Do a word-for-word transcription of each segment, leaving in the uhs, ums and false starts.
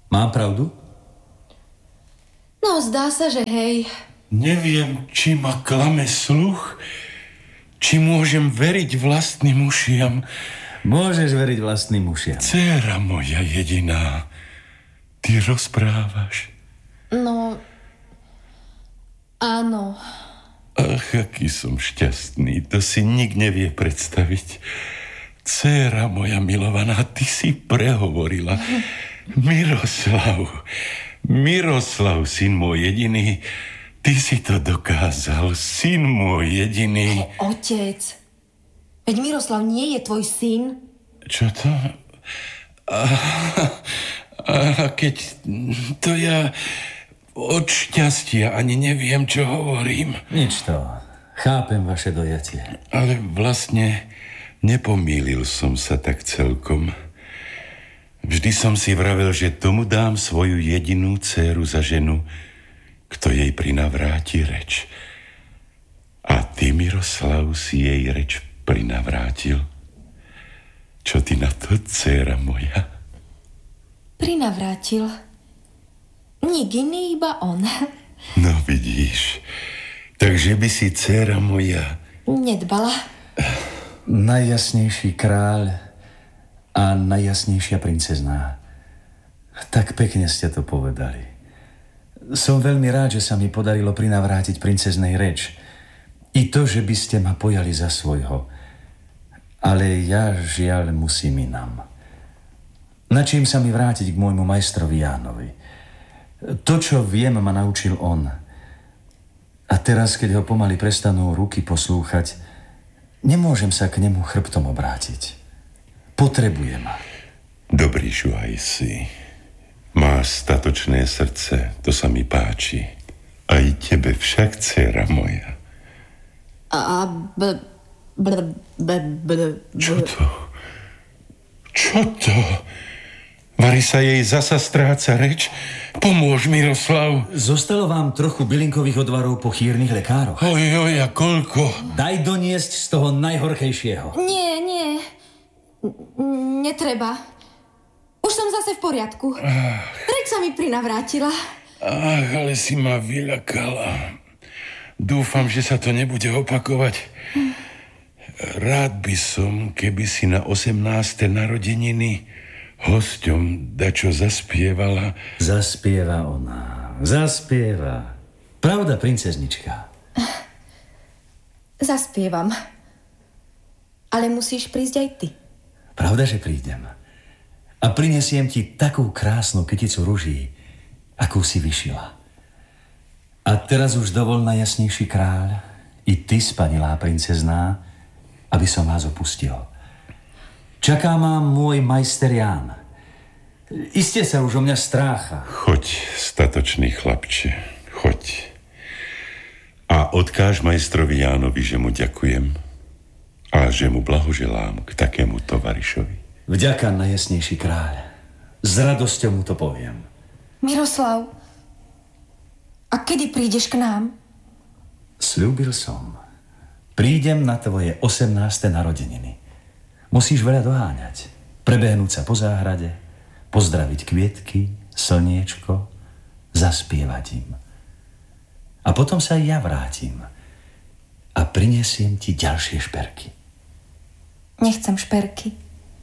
Mám pravdu? No, zdá sa, že hej. Neviem, či ma klame sluch, či môžem veriť vlastným ušiam. Môžeš veriť vlastným ušiam. Dcéra moja jediná, ty rozprávaš. No, áno. Ach, aký som šťastný, to si nik nevie predstaviť. Dcéra moja milovaná, ty si prehovorila. Miroslav, Miroslav, syn môj jediný, ty si to dokázal, syn môj jediný. O, otec, veď Miroslav nie je tvoj syn. Čo to? A, a keď to ja... Od šťastia ani neviem, čo hovorím. Nič to. Chápem vaše dojatie. Ale vlastne nepomýlil som sa tak celkom. Vždy som si vravel, že tomu dám svoju jedinú dcéru za ženu, kto jej prinavráti reč. A ty, Miroslav, si jej reč prinavrátil. Čo ty na to, dcéra moja? Prinavrátil. Nik iný, iba on. No vidíš, takže by si, dcéra moja... Nedbala. Najjasnejší kráľ a najjasnejšia princezná. Tak pekne ste to povedali. Som veľmi rád, že sa mi podarilo prinavrátiť princeznej reč. I to, že by ste ma pojali za svojho. Ale ja žiaľ musím inám. Načím sa mi vrátiť k môjmu majstrovi Jánovi. To, čo viem, ma naučil on. A teraz, keď ho pomaly prestanú ruky poslúchať, nemôžem sa k nemu chrbtom obrátiť. Potrebuje ma. Dobrý žuhaj si. Máš statočné srdce, to sa mi páči. Aj tebe však, dcéra moja. A... B, b, b, b, b. Čo to? Čo to? Vari sa jej zasa stráca reč? Pomôž, Miroslav. Zostalo vám trochu bylinkových odvarov po chýrnych lekároch? Oj, oj, a koľko? Daj doniesť z toho najhorkejšieho. Nie, nie. N- netreba. Už som zase v poriadku. Reč sa mi prinavrátila. Ach, ale si ma vyľakala. Dúfam, že sa to nebude opakovať. Rád by som, keby si na osemnáste narodeniny hosťom dačo zaspievala. Zaspieva ona, zaspieva. Pravda, princeznička? Zaspievam. Ale musíš prísť aj ty. Pravda, že prídem. A prinesiem ti takú krásnu kyticu ruží, akú si vyšila. A teraz už dovol najjasnejší kráľ, i ty, spanilá princezná, aby som vás opustil. Čaká ma môj majster Ján. Iste sa už o mňa strácha. Choď, statočný chlapče, choď. A odkáž majstrovi Jánovi, že mu ďakujem a že mu blahoželám k takému tovarišovi. Vďaka, najjasnejší kráľ. S radosťou mu to poviem. Miroslav, a kedy prídeš k nám? Sľúbil som. Prídem na tvoje osemnáste narodeniny. Musíš veľa doháňať. Prebehnúť sa po záhrade, pozdraviť kvietky, slniečko, zaspievať im. A potom sa aj ja vrátim a prinesiem ti ďalšie šperky. Nechcem šperky.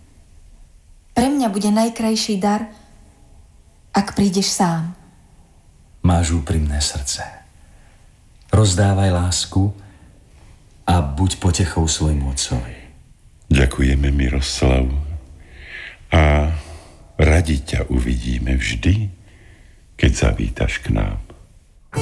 Pre mňa bude najkrajší dar, ak prídeš sám. Máš úprimné srdce. Rozdávaj lásku a buď potechou svojmu otcovi. Ďakujeme, Miroslav. A radi ťa uvidíme vždy, keď zavítaš k nám.